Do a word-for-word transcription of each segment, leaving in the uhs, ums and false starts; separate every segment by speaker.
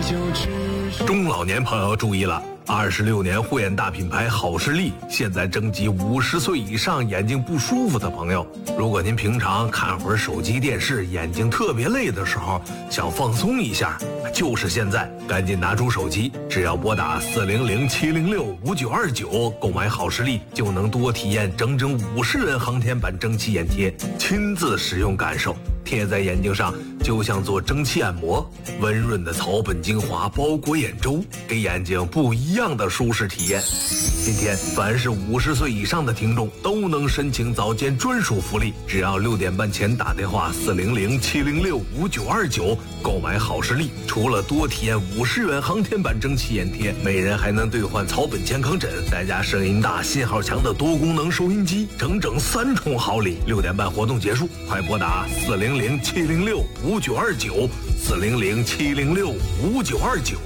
Speaker 1: 中老年朋友注意了，二十六年护眼大品牌好视力现在征集五十岁以上眼睛不舒服的朋友。如果您平常看会儿手机电视，眼睛特别累的时候，想放松一下，就是现在，赶紧拿出手机，只要拨打四零零七零六五九二九购买好视力，就能多体验整整五十元航天版蒸汽眼贴，亲自使用感受。贴在眼睛上就像做蒸汽按摩，温润的草本精华包裹眼周，给眼睛不一样的舒适体验。今天凡是五十岁以上的听众都能申请早间专属福利，只要六点半前打电话四零零七零六五九二九购买好视力，除了多体验五十元航天版蒸汽眼贴，每人还能兑换草本健康枕，再加声音大信号强的多功能收音机，整整三重好礼。六点半活动结束，快拨打四零零七零六五九二九四零零七零六五九二九。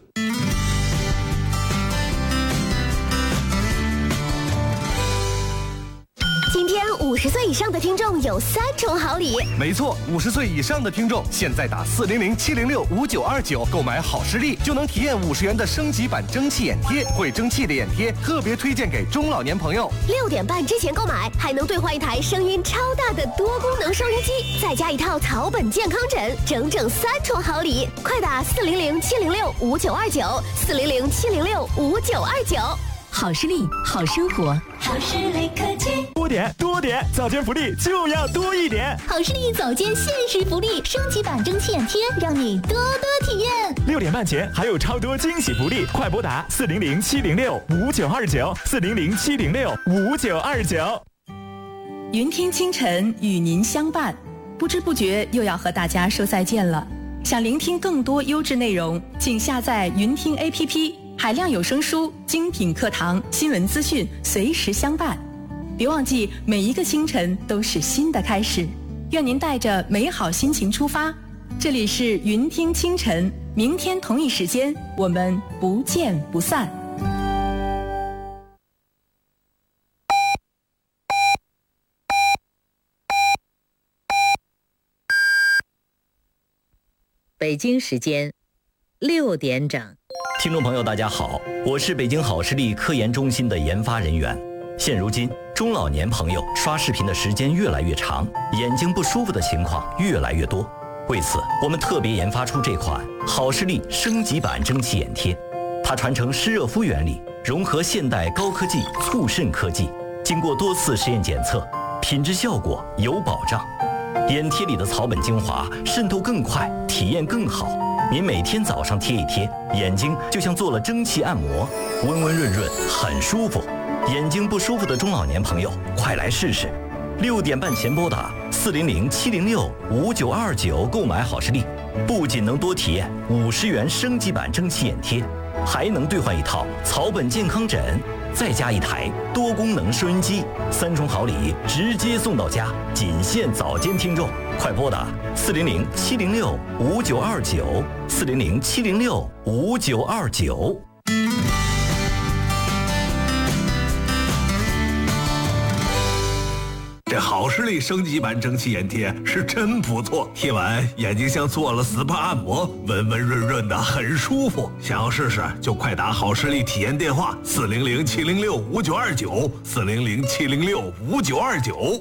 Speaker 2: 五十岁以上的听众有三重好礼。
Speaker 3: 没错，五十岁以上的听众现在打四零零七零六五九二九购买好视力，就能体验五十元的升级版蒸汽眼贴，会蒸汽的眼贴特别推荐给中老年朋友。
Speaker 2: 六点半之前购买，还能兑换一台声音超大的多功能收音机，再加一套草本健康枕，整整三重好礼。快打四零零七零六五九二九四零零七零六五九二九。
Speaker 4: 好视力，好生活。
Speaker 5: 好视力科技，
Speaker 6: 多点多点，早间福利就要多一点。
Speaker 5: 好视力早间限时福利，升级版蒸汽眼贴，让你多多体验。
Speaker 6: 六点半前还有超多惊喜福利，快拨打四零零七零六五九二九四零零七零六五九二九。
Speaker 4: 云听清晨与您相伴，不知不觉又要和大家说再见了。想聆听更多优质内容，请下载云听 A P P。海量有声书、精品课堂、新闻资讯随时相伴。别忘记，每一个清晨都是新的开始。愿您带着美好心情出发。这里是云听清晨，明天同一时间我们不见不散。
Speaker 7: 北京时间六点整。
Speaker 8: 听众朋友大家好，我是北京好视力科研中心的研发人员。现如今中老年朋友刷视频的时间越来越长，眼睛不舒服的情况越来越多，为此我们特别研发出这款好视力升级版蒸汽眼贴。它传承湿热敷原理，融合现代高科技促渗科技，经过多次实验检测，品质效果有保障。眼贴里的草本精华渗透更快，体验更好。您每天早上贴一贴，眼睛就像做了蒸汽按摩，温温润润，很舒服。眼睛不舒服的中老年朋友，快来试试。六点半前拨打四零零七零六五九二九购买好视力，不仅能多体验五十元升级版蒸汽眼贴，还能兑换一套草本健康枕，再加一台多功能收音机，三重好礼直接送到家，仅限早间听众。快拨打四零零七零六五九二九四零零七零六五九二九。
Speaker 1: 这好视力升级版蒸汽眼贴是真不错，贴完眼睛像做了 S P A 按摩，温温润润的，很舒服。想要试试就快打好视力体验电话四零零七零六五九二九四零零七零六五九二九。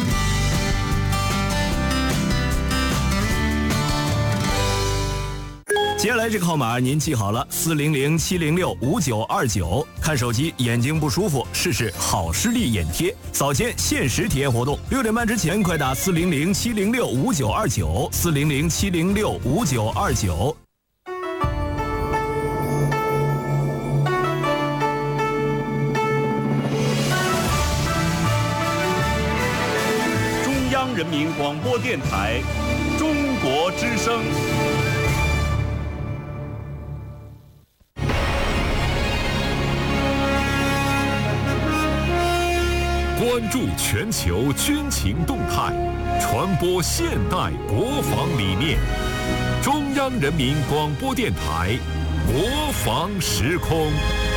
Speaker 6: 接下来这个号码您记好了，四零零七零六五九二九。看手机眼睛不舒服，试试好视力眼贴，早间限时体验活动，六点半之前快打四零零七零六五九二九四零零七零六五九二九。
Speaker 9: 中央人民广播电台，中国之声。
Speaker 10: 关注全球军情动态，传播现代国防理念。中央人民广播电台国防时空。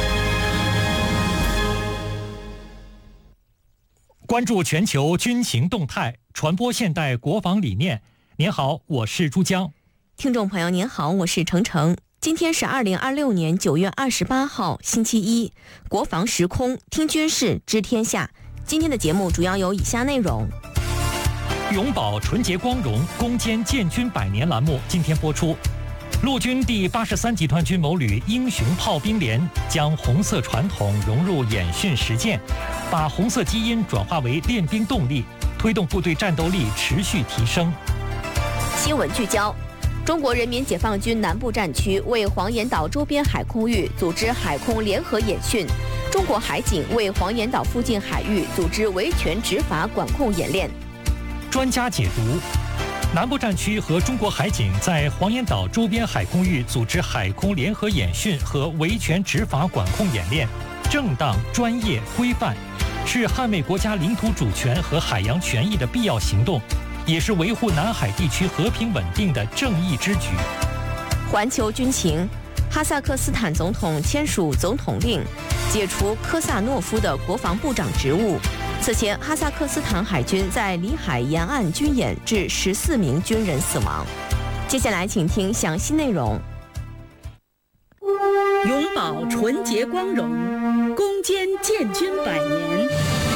Speaker 11: 关注全球军情动态，传播现代国防理念。您好，我是珠江。
Speaker 12: 听众朋友您好，我是程程。 今天是二零二六年九月二十八号，星期一。国防时空，听军事，知天下。今天的节目主要有以下内容：
Speaker 11: 永葆纯洁光荣，攻坚建军百年栏目今天播出。陆军第八十三集团军某旅英雄炮兵连将红色传统融入演训实践，把红色基因转化为练兵动力，推动部队战斗力持续提升。
Speaker 12: 新闻聚焦：中国人民解放军南部战区为黄岩岛周边海空域组织海空联合演训，中国海警为黄岩岛附近海域组织维权执法管控演练。
Speaker 11: 专家解读：南部战区和中国海警在黄岩岛周边海空域组织海空联合演训和维权执法管控演练，正当、专业、规范，是捍卫国家领土主权和海洋权益的必要行动，也是维护南海地区和平稳定的正义之举。
Speaker 12: 环球军情：哈萨克斯坦总统签署总统令，解除科萨诺夫的国防部长职务。此前，哈萨克斯坦海军在里海沿岸军演致十四名军人死亡。接下来，请听详细内容。
Speaker 13: 永葆纯洁光荣，攻坚建军百年。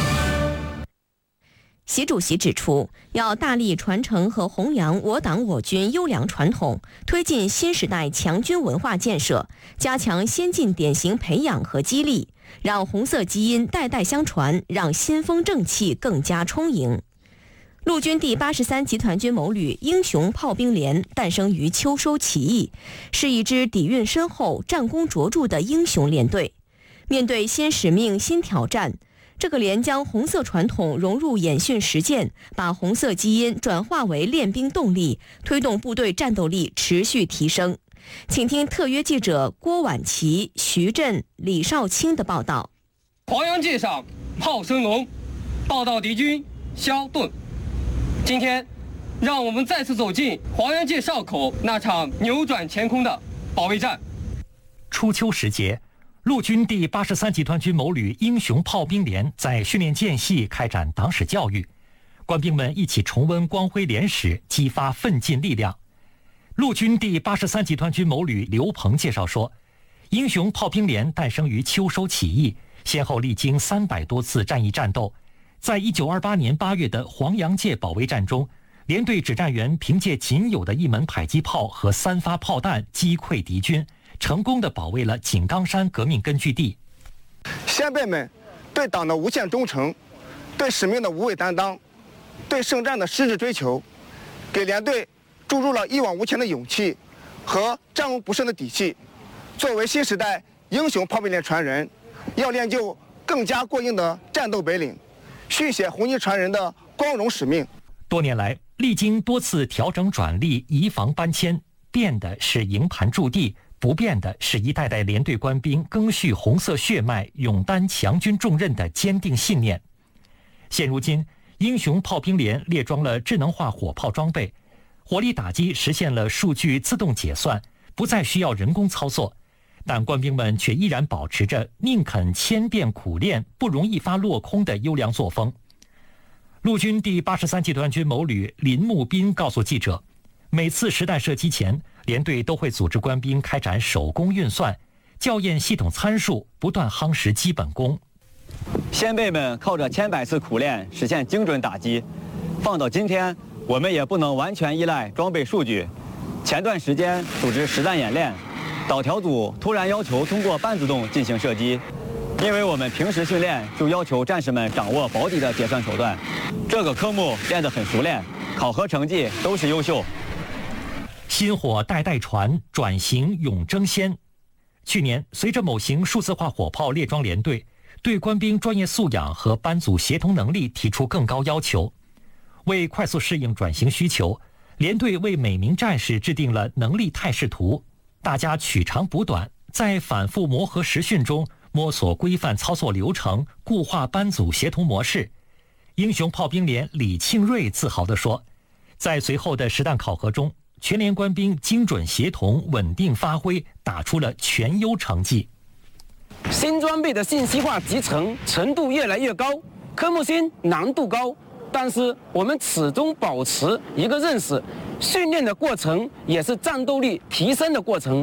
Speaker 12: 习主席指出，要大力传承和弘扬我党我军优良传统，推进新时代强军文化建设，加强先进典型培养和激励，让红色基因代代相传，让新风正气更加充盈。陆军第八十三集团军某旅英雄炮兵连诞生于秋收起义，是一支底蕴深厚、战功卓著的英雄连队。面对新使命、新挑战，这个连将红色传统融入演训实践，把红色基因转化为练兵动力，推动部队战斗力持续提升。请听特约记者郭婉琪、徐震、李少卿的报道。
Speaker 14: 黄洋界上炮声隆，报道敌军消遁。今天，让我们再次走进黄洋界哨口那场扭转乾坤的保卫战。
Speaker 11: 初秋时节，陆军第八十三集团军某旅英雄炮兵连在训练间隙开展党史教育，官兵们一起重温光辉连史，激发奋进力量。陆军第八十三集团军某旅刘鹏介绍说，英雄炮兵连诞生于秋收起义，先后历经三百多次战役战斗。在一九二八年八月的黄洋界保卫战中，连队指战员凭借仅有的一门迫击炮和三发炮弹击溃敌军，成功地保卫了井冈山革命根据地。
Speaker 15: 先辈们对党的无限忠诚，对使命的无畏担当，对圣战的矢志追求，给连队注入了一往无前的勇气和战无不胜的底气。作为新时代英雄炮兵连传人，要练就更加过硬的战斗本领，续写红衣传人的光荣使命。
Speaker 11: 多年来，历经多次调整转隶、移防搬迁，变的是营盘驻地，不变的是一代代连队官兵赓续红色血脉、勇担强军重任的坚定信念。现如今，英雄炮兵连列装了智能化火炮装备，火力打击实现了数据自动解算，不再需要人工操作，但官兵们却依然保持着宁肯千变苦练，不容易发落空的优良作风。陆军第八十三集团军某旅林木斌告诉记者，每次实弹射击前，连队都会组织官兵开展手工运算，校验系统参数，不断夯实基本功。
Speaker 16: 先辈们靠着千百次苦练实现精准打击，放到今天，我们也不能完全依赖装备数据。前段时间组织实弹演练，导调组突然要求通过半自动进行射击，因为我们平时训练就要求战士们掌握保底的结算手段，这个科目练得很熟练，考核成绩都是优秀。
Speaker 11: 薪火代代传，转型永争先。去年，随着某型数字化火炮列装连队，对官兵专业素养和班组协同能力提出更高要求。为快速适应转型需求，连队为每名战士制定了能力态势图，大家取长补短，在反复磨合实训中摸索规范操作流程，固化班组协同模式。英雄炮兵连李庆瑞自豪地说，在随后的实弹考核中，全连官兵精准协同、稳定发挥，打出了全优成绩。
Speaker 17: 新装备的信息化集成程度越来越高，科目新难度高，但是我们始终保持一个认识：训练的过程也是战斗力提升的过程。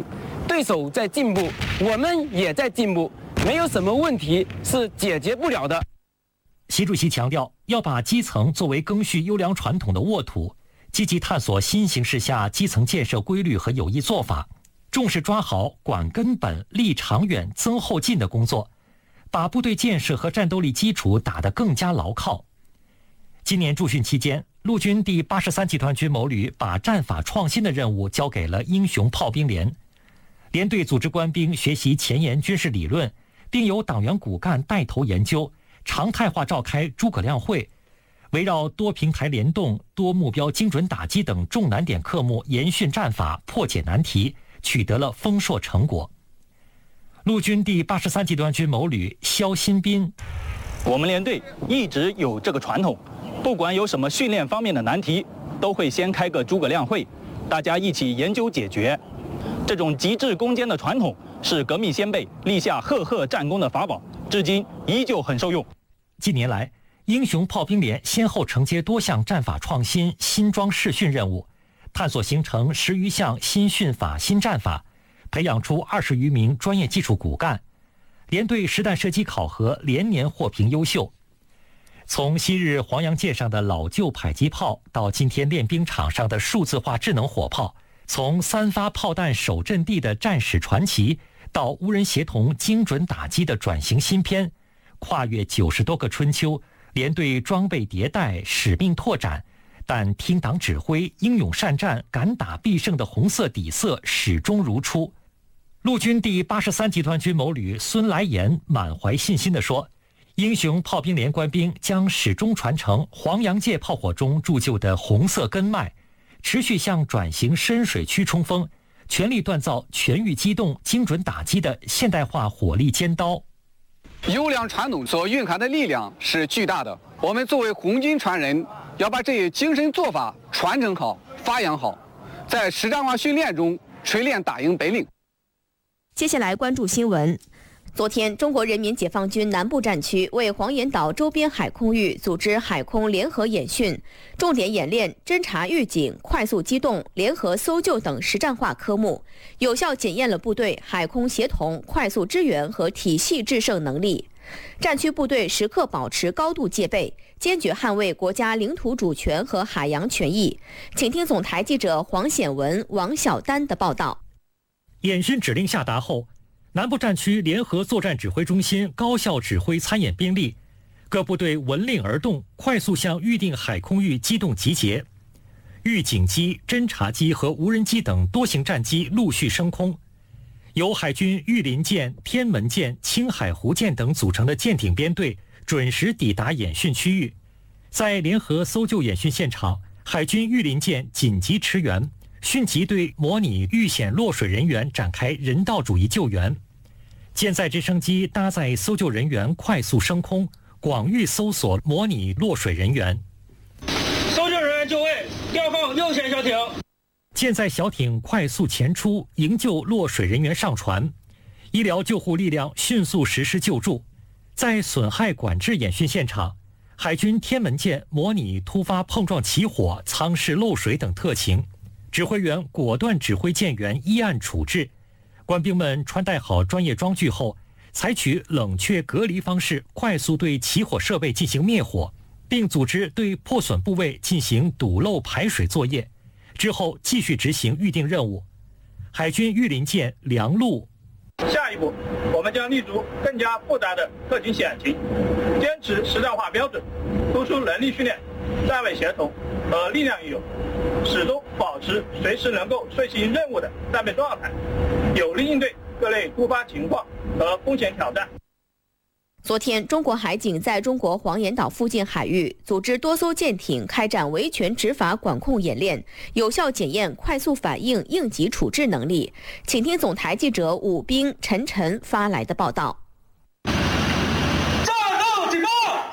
Speaker 17: 对手在进步，我们也在进步，没有什么问题是解决不了的。
Speaker 11: 习主席强调，要把基层作为赓续优良传统的沃土，积极探索新形势下基层建设规律和有益做法，重视抓好管根本、立长远、增后进的工作，把部队建设和战斗力基础打得更加牢靠。今年驻训期间，陆军第八十三集团军某旅把战法创新的任务交给了英雄炮兵连，连队组织官兵学习前沿军事理论，并由党员骨干带头研究，常态化召开诸葛亮会，围绕多平台联动、多目标精准打击等重难点科目研训战法，破解难题，取得了丰硕成果。陆军第八十三集团军某旅肖新斌，
Speaker 18: 我们连队一直有这个传统，不管有什么训练方面的难题，都会先开个诸葛亮会，大家一起研究解决。这种极致攻坚的传统是革命先辈立下赫赫战功的法宝，至今依旧很受用。
Speaker 11: 近年来，英雄炮兵连先后承接多项战法创新、新装试训任务，探索形成十余项新训法、新战法，培养出二十余名专业技术骨干。连队实弹射击考核连年获评优秀。从昔日黄洋界上的老旧迫击炮，到今天练兵场上的数字化智能火炮，从三发炮弹守阵地的战史传奇，到无人协同精准打击的转型新篇，跨越九十多个春秋，连队装备迭代，使命拓展，但听党指挥、英勇善战、敢打必胜的红色底色始终如初。陆军第八十三集团军某旅孙来言满怀信心地说，英雄炮兵连官兵将始终传承黄洋界炮火中铸就的红色根脉，持续向转型深水区冲锋，全力锻造全域机动、精准打击的现代化火力尖刀。
Speaker 19: 优良传统所蕴含的力量是巨大的，我们作为红军传人，要把这些精神做法传承好、发扬好，在实战化训练中锤炼打赢本领。
Speaker 12: 接下来关注新闻。昨天，中国人民解放军南部战区为黄岩岛周边海空域组织海空联合演训，重点演练侦察预警、快速机动、联合搜救等实战化科目，有效检验了部队海空协同、快速支援和体系制胜能力。战区部队时刻保持高度戒备，坚决捍卫国家领土主权和海洋权益。请听总台记者黄显文、王晓丹的报道。
Speaker 11: 演训指令下达后，南部战区联合作战指挥中心高效指挥参演兵力，各部队闻令而动，快速向预定海空域机动集结。预警机、侦察机和无人机等多型战机陆续升空，由海军御林舰、天门舰、青海湖舰等组成的舰艇编队准时抵达演训区域。在联合搜救演训现场，海军御林舰紧急驰援，迅即对模拟遇险落水人员展开人道主义救援。舰载直升机搭载搜救人员快速升空，广域搜索模拟落水人员。
Speaker 20: 搜救人员就位，调放右舷小艇。
Speaker 11: 舰载小艇快速前出，营救落水人员上船。医疗救护力量迅速实施救助。在损害管制演训现场，海军天门舰模拟突发碰撞起火、舱室漏水等特情，指挥员果断指挥舰员依案处置。官兵们穿戴好专业装具后，采取冷却隔离方式，快速对起火设备进行灭火，并组织对破损部位进行堵漏排水作业。之后继续执行预定任务。海军御林舰梁陆，
Speaker 20: 下一步，我们将立足更加复杂的特情险情，坚持实战化标准，突出能力训练、站位协同和力量运用，始终保持随时能够遂行任务的战备状态，有力应对各类突发情况和风险挑战。
Speaker 12: 昨天，中国海警在中国黄岩岛附近海域组织多艘舰艇开展维权执法管控演练，有效检验快速反应、应急处置能力。请听总台记者武斌、陈晨发来的报道。
Speaker 20: 战斗警报！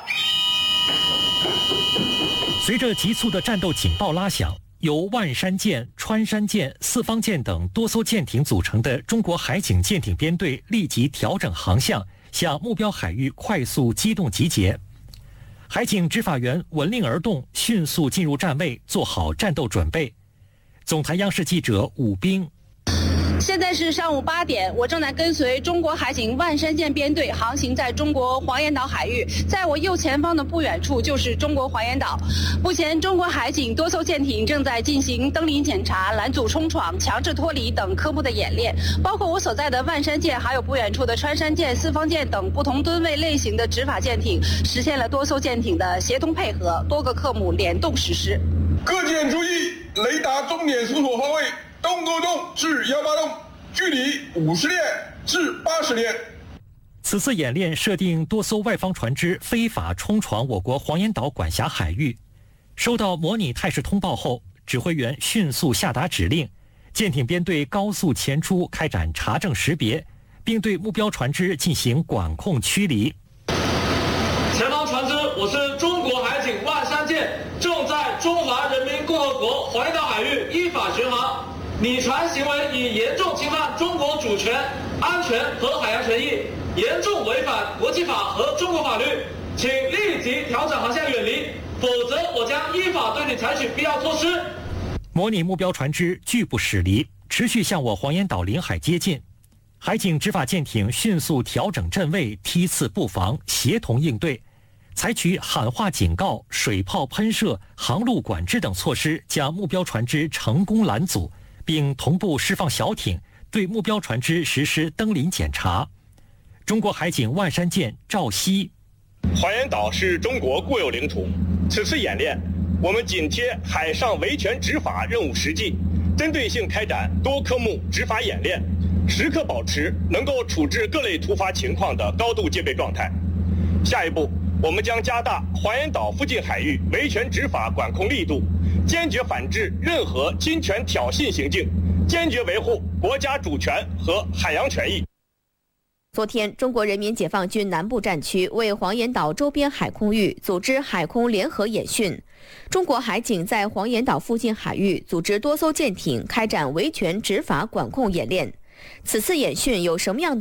Speaker 11: 随着急促的战斗警报拉响，由万山舰、穿山舰、四方舰等多艘舰艇组成的中国海警舰艇编队立即调整航向，向目标海域快速机动集结。海警执法员闻令而动，迅速进入站位，做好战斗准备。总台央视记者武斌。
Speaker 21: 现在是上午八点，我正在跟随中国海警万山舰编队航行在中国黄岩岛海域，在我右前方的不远处就是中国黄岩岛。目前，中国海警多艘舰艇正在进行登临检查、拦阻冲闯、强制脱离等科目的演练，包括我所在的万山舰，还有不远处的穿山舰、四方舰等不同吨位类型的执法舰艇，实现了多艘舰艇的协同配合，多个科目联动实施。
Speaker 22: 各舰注意，雷达终点搜索方位。东沟洞至幺八洞，距离五十链至八十链。
Speaker 11: 此次演练设定多艘外方船只非法冲闯我国黄岩岛管辖海域。收到模拟态势通报后，指挥员迅速下达指令，舰艇编队高速前出，开展查证识别，并对目标船只进行管控驱离。
Speaker 23: 前方船只，我是中国海警万山舰，正在中华人民共和国黄岩岛海域依法巡航。拟船行为已严重侵犯中国主权、安全和海洋权益，严重违反国际法和中国法律，请立即调整航线远离，否则我将依法对你采取必要措施。
Speaker 11: 模拟目标船只拒不驶离，持续向我黄岩岛领海接近。海警执法舰艇迅速调整阵位，梯次布防，协同应对，采取喊话警告、水炮喷射、航路管制等措施，将目标船只成功拦阻，并同步释放小艇，对目标船只实施登临检查。中国海警万山舰赵西：
Speaker 24: 黄岩岛是中国固有领土，此次演练，我们紧贴海上维权执法任务实际，针对性开展多科目执法演练，时刻保持能够处置各类突发情况的高度戒备状态。下一步，我们将加大黄岩岛附近海域维权执法管控力度，坚决反制任何侵权挑衅行径，坚决维护国家主权和海洋权益。
Speaker 12: 昨天，中国人民解放军南部战区为黄岩岛周边海空域组织海空联合演训。中国海警在黄岩岛附近海域组织多艘舰艇开展维权执法管控演练。此次演训有什么样的